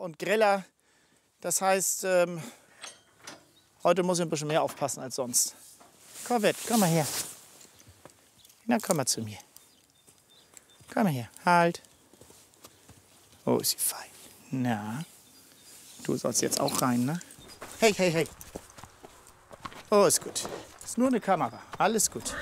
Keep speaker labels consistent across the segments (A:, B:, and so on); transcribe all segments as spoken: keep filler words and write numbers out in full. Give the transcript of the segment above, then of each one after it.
A: und greller. Das heißt, ähm, heute muss ich ein bisschen mehr aufpassen als sonst. Corvette, komm mal her. Na, komm mal zu mir. Komm mal her, halt. Oh, ist sie fein. Na, du sollst jetzt auch rein, ne? Hey, hey, hey. Oh, ist gut. Ist nur eine Kamera. Alles gut.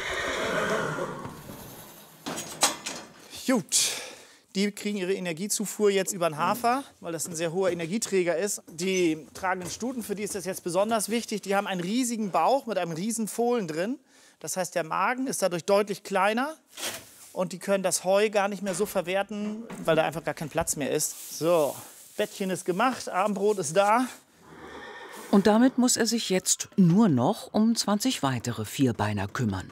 A: Gut. Die kriegen ihre Energiezufuhr jetzt über den Hafer, weil das ein sehr hoher Energieträger ist. Die tragenden Stuten, für die ist das jetzt besonders wichtig. Die haben einen riesigen Bauch mit einem riesen Fohlen drin. Das heißt, der Magen ist dadurch deutlich kleiner. Und die können das Heu gar nicht mehr so verwerten, weil da einfach gar kein Platz mehr ist. So, Bettchen ist gemacht, Abendbrot ist da.
B: Und damit muss er sich jetzt nur noch um zwanzig weitere Vierbeiner kümmern.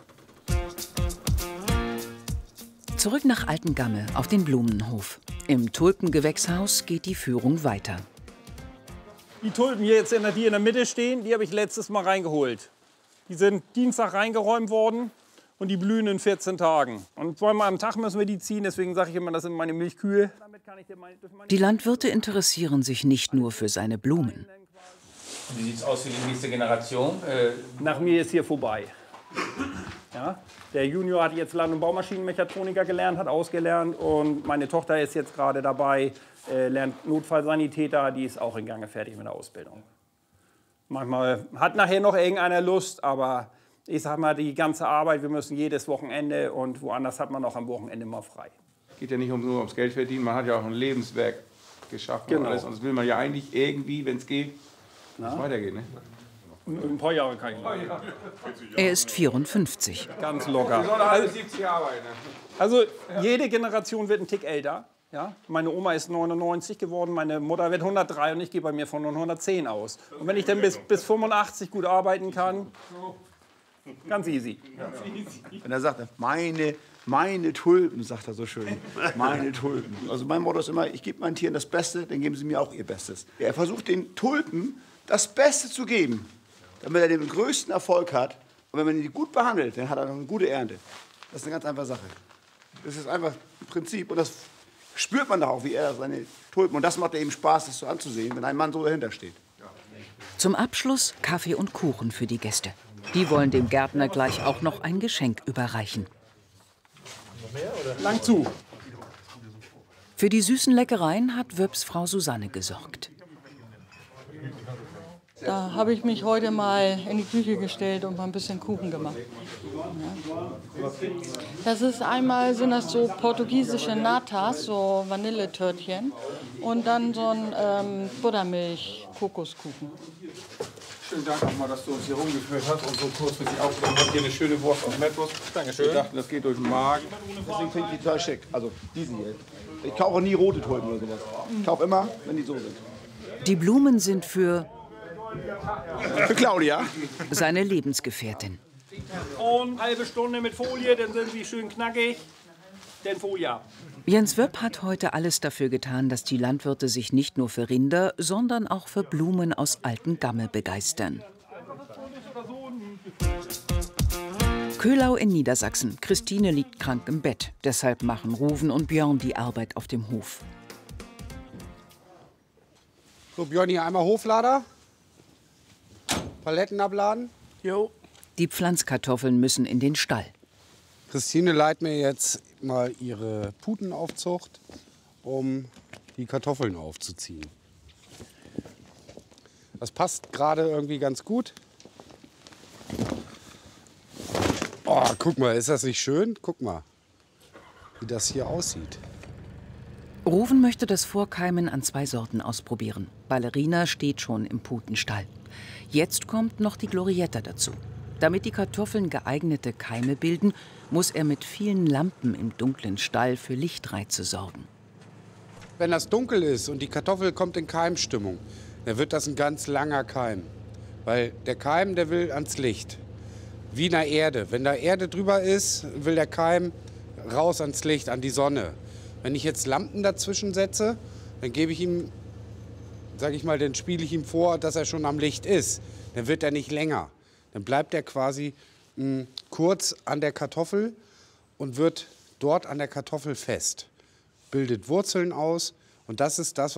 B: Zurück nach Altengamme auf den Blumenhof. Im Tulpengewächshaus geht die Führung weiter.
C: Die Tulpen hier jetzt, in der, die in der Mitte stehen, die habe ich letztes Mal reingeholt. Die sind Dienstag reingeräumt worden und die blühen in vierzehn Tagen. Und zweimal am Tag müssen wir die ziehen, deswegen sage ich immer, das sind meine Milchkühe.
B: Die Landwirte interessieren sich nicht nur für seine Blumen.
D: Wie sieht es aus für die nächste Generation?
C: Äh, Nach mir ist hier vorbei. Ja? Der Junior hat jetzt Land- und Baumaschinenmechatroniker gelernt, hat ausgelernt. Und meine Tochter ist jetzt gerade dabei, äh, lernt Notfallsanitäter. Die ist auch in Gange fertig mit der Ausbildung. Manchmal hat nachher noch irgendeiner Lust, aber ich sag mal, die ganze Arbeit, wir müssen jedes Wochenende und woanders hat man auch am Wochenende mal frei.
D: Es geht ja nicht nur ums Geld verdienen, man hat ja auch ein Lebenswerk geschaffen.
C: Genau.
D: Und alles. Und das will man ja eigentlich irgendwie, wenn es geht, dass es weitergeht. Ne?
C: Ein paar Jahre kann ich noch.
B: Er ist vierundfünfzig.
C: Ganz locker.
D: Also, siebzig arbeiten.
C: Also jede Generation wird ein Tick älter. Ja? Meine Oma ist neunundneunzig geworden, meine Mutter wird hundertdrei und ich gehe bei mir von hundertzehn aus. Und wenn ich dann bis, bis fünfundachtzig gut arbeiten kann, ganz easy.
E: Wenn er sagt, meine, meine Tulpen, sagt er so schön, meine Tulpen. Also mein Motto ist immer, ich gebe meinen Tieren das Beste, dann geben sie mir auch ihr Bestes. Er versucht den Tulpen das Beste zu geben, damit er den größten Erfolg hat. Und wenn man ihn gut behandelt, dann hat er noch eine gute Ernte. Das ist eine ganz einfache Sache. Das ist einfach ein Prinzip und das spürt man doch auch, wie er seine Tulpen. Und das macht eben Spaß, das so anzusehen, wenn ein Mann so dahinter steht.
B: Zum Abschluss Kaffee und Kuchen für die Gäste. Die wollen dem Gärtner gleich auch noch ein Geschenk überreichen.
C: Lang zu.
B: Für die süßen Leckereien hat Wöps Frau Susanne gesorgt.
F: Da habe ich mich heute mal in die Küche gestellt und mal ein bisschen Kuchen gemacht. Ja. Das ist einmal, sind das so portugiesische Natas, so Vanilletörtchen. Und dann so ein ähm, Buttermilch-Kokoskuchen.
D: Schönen Dank nochmal, dass du uns hier rumgeführt hast und so kurzfristig aufgenommen hast. Hier eine schöne Wurst aus Mettwurst. Dankeschön. Wir dachten, das geht durch den Magen.
E: Deswegen finde ich die total schick. Also diese hier. Ich kaufe nie rote Tulpen oder sowas. Ich kaufe immer, wenn die so sind.
B: Die Blumen sind für
E: Für Claudia.
B: seine Lebensgefährtin.
C: Und eine halbe Stunde mit Folie, dann sind sie schön knackig. Dann Folie ab.
B: Jens Wöpp hat heute alles dafür getan, dass die Landwirte sich nicht nur für Rinder, sondern auch für Blumen aus Altengamme begeistern. Köhlau in Niedersachsen. Christine liegt krank im Bett. Deshalb machen Ruven und Björn die Arbeit auf dem Hof.
G: So, Björn, hier einmal Hoflader. Paletten abladen.
A: Jo.
B: Die Pflanzkartoffeln müssen in den Stall.
G: Christine leiht mir jetzt mal ihre Putenaufzucht, um die Kartoffeln aufzuziehen. Das passt gerade irgendwie ganz gut. Oh, guck mal, ist das nicht schön? Guck mal, wie das hier aussieht.
B: Ruven möchte das Vorkeimen an zwei Sorten ausprobieren. Ballerina steht schon im Putenstall. Jetzt kommt noch die Glorietta dazu. Damit die Kartoffeln geeignete Keime bilden, muss er mit vielen Lampen im dunklen Stall für Lichtreize sorgen.
G: Wenn das dunkel ist und die Kartoffel kommt in Keimstimmung, dann wird das ein ganz langer Keim. Weil der Keim, der will ans Licht. Wie in der Erde. Wenn da Erde drüber ist, will der Keim raus ans Licht, an die Sonne. Wenn ich jetzt Lampen dazwischen setze, dann gebe ich ihm, sage ich mal, dann spiele ich ihm vor, dass er schon am Licht ist. Dann wird er nicht länger. Dann bleibt er quasi mh, kurz an der Kartoffel und wird dort an der Kartoffel fest. Bildet Wurzeln aus und das ist das, was